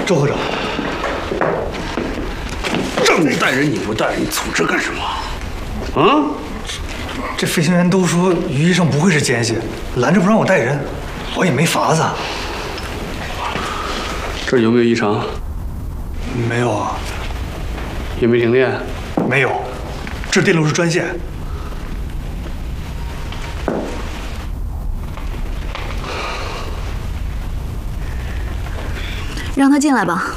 周科长， 正带人你不带，你组织干什么？啊？ 这飞行员都说于医生不会是奸细，拦着不让我带人，我也没法子。 这有没有异常？ 没有啊。 也没停电？ 没有，这电路是专线。 让他进来吧。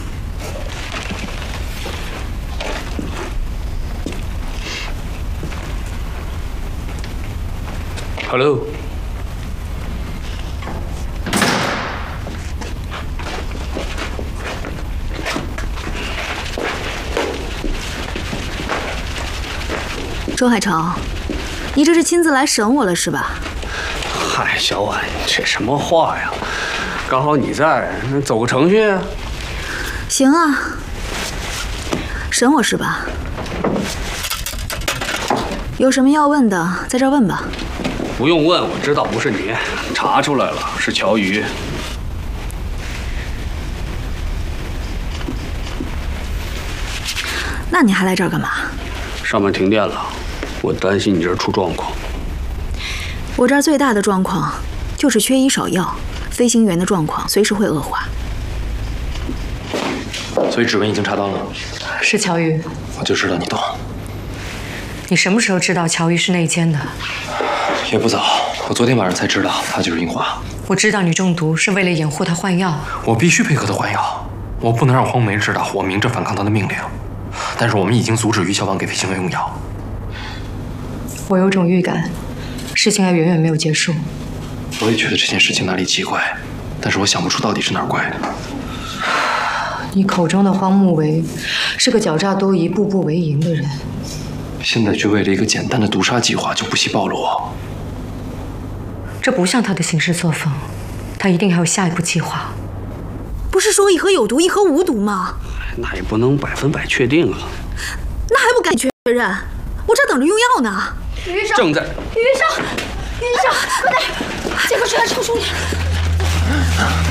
Hello。 周海潮，你这是亲自来审我了是吧？ 嗨，小婉，这什么话呀？刚好你在，那走个程序啊。 行啊，审我是吧？有什么要问的，在这儿问吧。 不用问，我知道不是你，查出来了，是乔瑜。 那你还来这儿干嘛？ 上面停电了，我担心你这儿出状况。 我这儿最大的状况就是缺医少药，飞行员的状况随时会恶化。 所以指纹已经查到了， 是乔瑜。 我就知道你懂。 你什么时候知道乔瑜是内奸的？ 也不早，我昨天晚上才知道他就是樱花。 我知道你中毒是为了掩护他换药， 我必须配合他换药，我不能让黄梅知道我明着反抗他的命令。但是我们已经阻止于小婉给飞行员用药。 我有种预感，事情还远远没有结束。 我也觉得这件事情哪里奇怪，但是我想不出到底是哪儿怪。 你口中的荒木为是个狡诈多疑、步步为营的人， 现在却为了一个简单的毒杀计划就不惜暴露我。 这不像他的行事作风，他一定还有下一步计划。 不是说一盒有毒，一盒无毒吗？ 那也不能100%确定啊。 那还不赶紧确认？我这等着用药呢。 于医生， 正在。 于医生，快点，杰克睡在抽屉里。